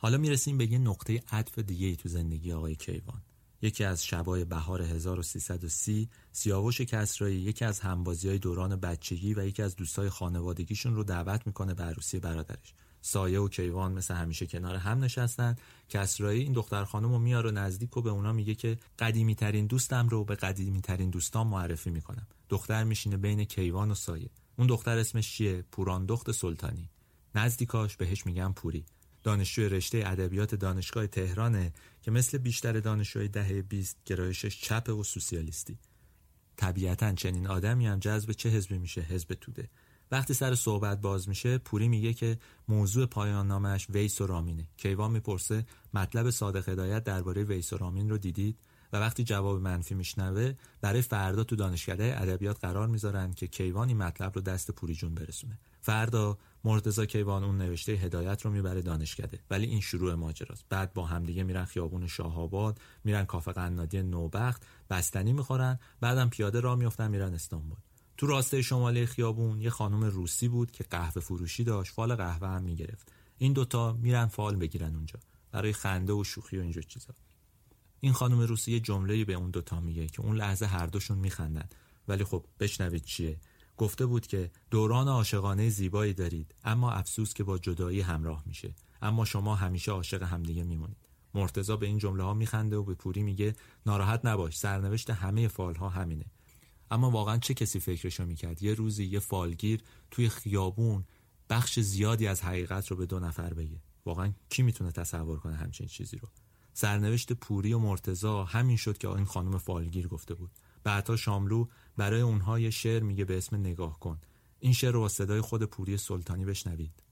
حالا میرسیم به یه نقطه عطف دیگه تو زندگی آقای کیوان. یکی از شبای بهار 1330 سیاوش کسرایی یکی از همبازیای دوران بچگی و یکی از دوستای خانوادگیشون رو دعوت میکنه به عروسی برادرش. سایه و کیوان مثل همیشه کنار هم نشستن. کسرایی این دختر خانم رو میاره نزدیک و به اونا میگه که قدیمی ترین دوستم رو به قدیمی ترین دوستان معرفی میکنم. دختر میشینه بین کیوان و سایه. اون دختر اسمش چیه؟ پوراندخت سلطانی. نزدیکاش بهش میگن پوری. دانشجوی رشته ادبیات دانشگاه تهرانه که مثل بیشتر دانشجوهای دهه 20 گرایشش چپ و سوسیالیستی. طبیعتاً چنین آدمی هم جذب چه حزبی میشه؟ حزب توده. وقتی سر صحبت باز میشه پوری میگه که موضوع پایان نامش ویس و رامینه. کیوان میپرسه مطلب صادق هدایت درباره ویس و رامین رو دیدید؟ و وقتی جواب منفی میشنوه برای فردا تو دانشکده ادبیات قرار میذارن که کیوان این مطلب رو دست پوری جون برسونه. فردا مرتضی کیوان اون نوشته هدایت رو میبره دانشکده. ولی این شروع ماجراست. بعد با همدیگه میرن خیابون شاه‌آباد، میرن کافه قنادی نوبخت، بستنی میخورن، بعدم پیاده راه میافتن میرن استانبول. تو راسته شمالی خیابون یه خانم روسی بود که قهوه فروشی داشت، فال قهوه هم میگرفت. این دوتا میرن فال بگیرن اونجا برای خنده و شوخی و اینجور چیزا. این خانم روسی یه جمله‌ای به اون دوتا میگه که اون لحظه هر دوشون میخندن. ولی خب بشنوید چیه. گفته بود که دوران عاشقانه زیبایی دارید، اما افسوس که با جدایی همراه میشه، اما شما همیشه عاشق همدیگه میمونید. مرتضی به این جمله ها میخنده و به پوری میگه ناراحت نباش، سرنوشت همه فالها همینه. اما واقعا چه کسی فکرشو میکرد یه روزی یه فالگیر توی خیابون بخش زیادی از حقیقت رو به دو نفر بگه؟ واقعا کی میتونه تصور کنه همچین چیزی رو؟ سرنوشت پوری و مرتضی همین شد که این خانم فالگیر گفته بود. بعدا شاملو برای اونها یه شعر میگه به اسم نگاه کن. این شعر رو با صدای خود پوری سلطانی بشنوید.